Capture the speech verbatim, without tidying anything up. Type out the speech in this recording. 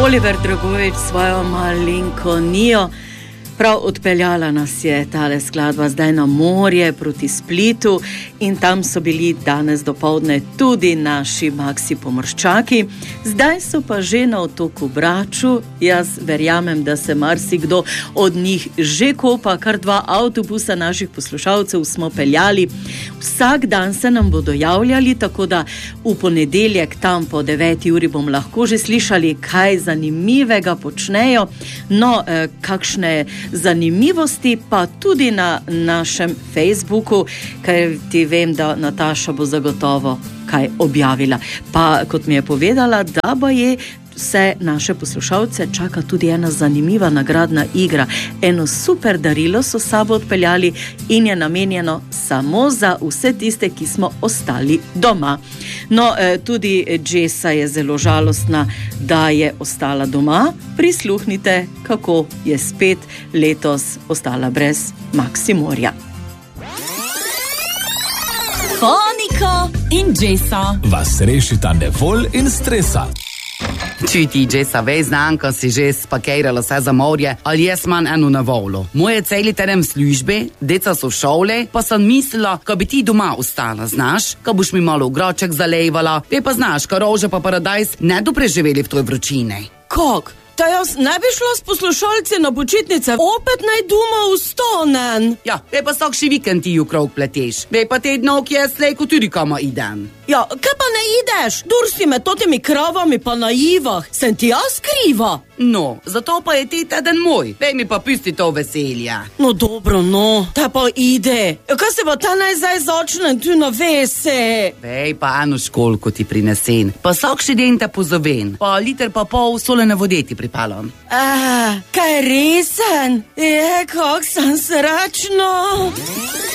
Oliver Dragovič svojo malinkonijo. Prav odpeljala nas je tale skladba zdaj na morje proti Splitu in tam so bili danes dopoldne tudi naši Maxi pomorščaki. Zdaj so pa že na otoku Braču. Jaz verjamem, da se marsikdo od njih že kopa, kar dva avtobusa naših poslušalcev smo peljali. Vsak dan se nam bodo javljali, tako da v ponedeljek tam po deveti uri bom lahko že slišali, kaj zanimivega počnejo. No, eh, kakšne zanimivosti pa tudi na našem Facebooku, ker ti vem, da Nataša bo zagotovo kaj objavila. Pa kot mi je povedala, da ba je vse naše poslušalce čaka tudi ena zanimiva nagradna igra. Eno super darilo so sabo odpeljali in je namenjeno samo za vse tiste, ki smo ostali doma. No, tudi Jessa je zelo žalostna, da je ostala doma. Prisluhnite, kako je spet letos ostala brez Maxi morja. Foniko in Jessa vas rešita nevolj in stresa. Čuti, Jessa, vej znam, ko si že spakirala vse za morje, ali jaz manj eno na volu. Moje celi teden v službi, deca so v šole, pa sem mislila, ko bi ti doma ostala, znaš, ko boš mi malo groček zalevala, te pa znaš, ko rože pa paradajz ne do preživeli v toj vročini. Kak? Ta jaz ne bi šla s poslušalci na počitnice, opet naj doma ustonen. Ja, te pa vsak še vikend ti v krog pleteš. Vej pa te dno, ki je slejko tudi kama idem. Ja, kaj pa ne ideš? Dursi me totimi kravami pa na ivah. Sem ti jaz kriva? No, zato pa je ti teden moj. Vej mi pa pusti to veselje. No dobro, no, ta pa ide. Kaj se pa ta naj zdaj začne tu na vese? Vej pa eno školko ti prinesen, pa vsak še den te pozoven, pa liter pa pol solene vode ti pripalam. Ah, kaj resen? Je, kak sem srečno.